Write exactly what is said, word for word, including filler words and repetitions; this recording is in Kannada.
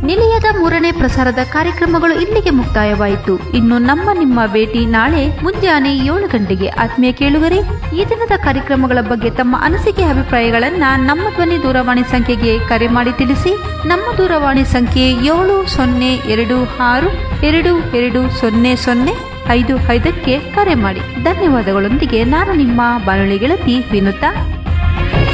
ನಿಲಯದ ಮೂರನೇ ಪ್ರಸಾರದ ಕಾರ್ಯಕ್ರಮಗಳು ಇಲ್ಲಿಗೆ ಮುಕ್ತಾಯವಾಯಿತು. ಇನ್ನು ನಮ್ಮ ನಿಮ್ಮ ಭೇಟಿ ನಾಳೆ ಮುಂಜಾನೆ ಏಳು ಗಂಟೆಗೆ. ಆತ್ಮೀಯ ಕೇಳುಗರೆ, ಈ ದಿನದ ಕಾರ್ಯಕ್ರಮಗಳ ಬಗ್ಗೆ ತಮ್ಮ ಅನಿಸಿಕೆ ಅಭಿಪ್ರಾಯಗಳನ್ನ ನಮ್ಮ ಧ್ವನಿ ದೂರವಾಣಿ ಸಂಖ್ಯೆಗೆ ಕರೆ ಮಾಡಿ ತಿಳಿಸಿ. ನಮ್ಮ ದೂರವಾಣಿ ಸಂಖ್ಯೆ ಏಳು ಸೊನ್ನೆ ಎರಡು ಆರು ಎರಡು ಎರಡು ಸೊನ್ನೆ ಸೊನ್ನೆ ಐದು ಐದಕ್ಕೆ ಕರೆ ಮಾಡಿ. ಧನ್ಯವಾದಗಳೊಂದಿಗೆ ನಾನು ನಿಮ್ಮ ಬಾನುಲಿ ಗೆಳತಿ ವಿನುತಾ.